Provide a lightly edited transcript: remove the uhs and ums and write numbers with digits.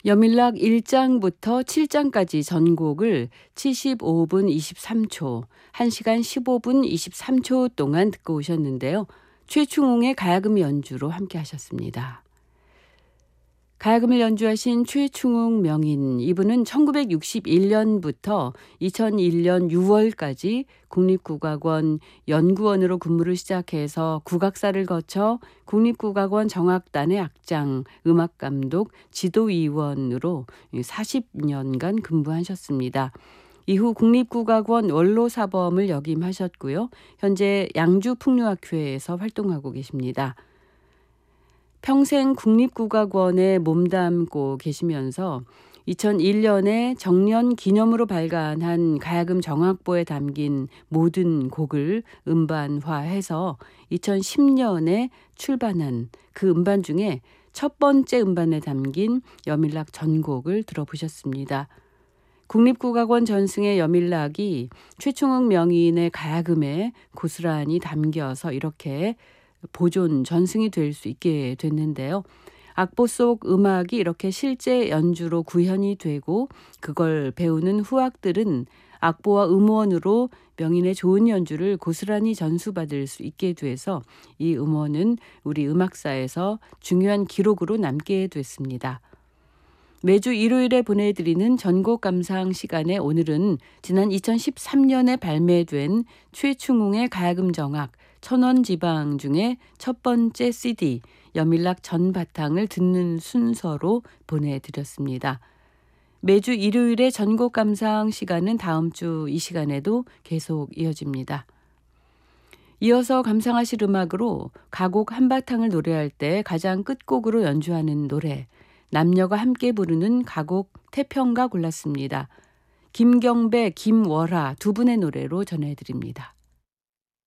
여밀락 1장부터 7장까지 전곡을 75분 23초, 1시간 15분 23초 동안 듣고 오셨는데요. 최충웅의 가야금 연주로 함께 하셨습니다. 가야금을 연주하신 최충웅 명인, 이분은 1961년부터 2001년 6월까지 국립국악원 연구원으로 근무를 시작해서 국악사를 거쳐 국립국악원 정악단의 악장, 음악감독, 지도위원으로 40년간 근무하셨습니다. 이후 국립국악원 원로사범을 역임하셨고요. 현재 양주풍류학회에서 활동하고 계십니다. 평생 국립국악원에 몸담고 계시면서 2001년에 정년 기념으로 발간한 가야금 정악보에 담긴 모든 곡을 음반화해서 2010년에 출반한 그 음반 중에 첫 번째 음반에 담긴 여밀락 전곡을 들어보셨습니다. 국립국악원 전승의 여밀락이 최충웅 명인의 가야금에 고스란히 담겨서 이렇게 보존, 전승이 될 수 있게 됐는데요. 악보 속 음악이 이렇게 실제 연주로 구현이 되고 그걸 배우는 후학들은 악보와 음원으로 명인의 좋은 연주를 고스란히 전수받을 수 있게 돼서 이 음원은 우리 음악사에서 중요한 기록으로 남게 됐습니다. 매주 일요일에 보내드리는 전곡 감상 시간에 오늘은 지난 2013년에 발매된 최충웅의 가야금 정악 천원지방 중에 첫 번째 CD 여밀락 전바탕을 듣는 순서로 보내드렸습니다. 매주 일요일의 전곡 감상 시간은 다음 주 이 시간에도 계속 이어집니다. 이어서 감상하실 음악으로 가곡 한바탕을 노래할 때 가장 끝곡으로 연주하는 노래, 남녀가 함께 부르는 가곡 태평가 골랐습니다. 김경배, 김월하 두 분의 노래로 전해드립니다.